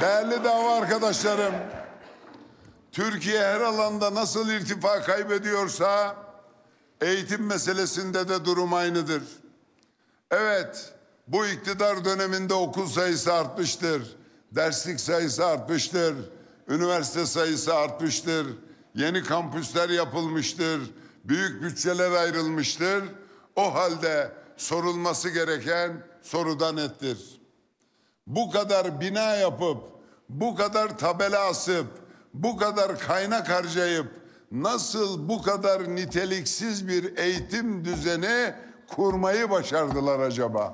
Değerli dava arkadaşlarım, Türkiye her alanda nasıl irtifa kaybediyorsa eğitim meselesinde de durum aynıdır. Evet, bu iktidar döneminde okul sayısı artmıştır, derslik sayısı artmıştır, üniversite sayısı artmıştır, yeni kampüsler yapılmıştır, büyük bütçeler ayrılmıştır. O halde sorulması gereken soru da nettir. Bu kadar bina yapıp, bu kadar tabela asıp, bu kadar kaynak harcayıp nasıl bu kadar niteliksiz bir eğitim düzeni kurmayı başardılar acaba?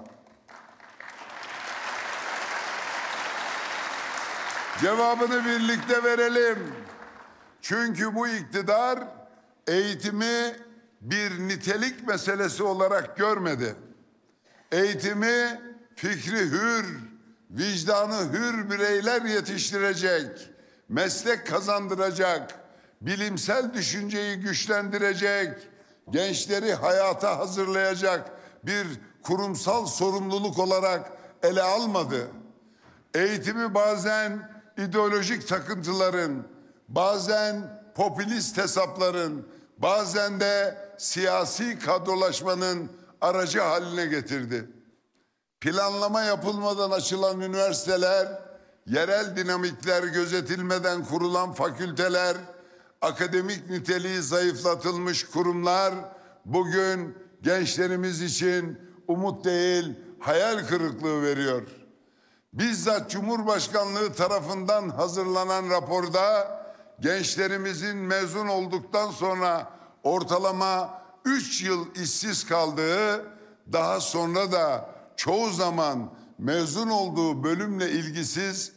Cevabını birlikte verelim. Çünkü bu iktidar eğitimi bir nitelik meselesi olarak görmedi. Eğitimi fikri hür, vicdanı hür bireyler yetiştirecek, meslek kazandıracak, bilimsel düşünceyi güçlendirecek, gençleri hayata hazırlayacak bir kurumsal sorumluluk olarak ele almadı. Eğitimi bazen ideolojik takıntıların, bazen popülist hesapların, bazen de siyasi kadrolaşmanın aracı haline getirdi. Planlama yapılmadan açılan üniversiteler, yerel dinamikler gözetilmeden kurulan fakülteler, akademik niteliği zayıflatılmış kurumlar bugün gençlerimiz için umut değil, hayal kırıklığı veriyor. Bizzat Cumhurbaşkanlığı tarafından hazırlanan raporda gençlerimizin mezun olduktan sonra ortalama 3 yıl işsiz kaldığı, daha sonra da çoğu zaman mezun olduğu bölümle ilgisiz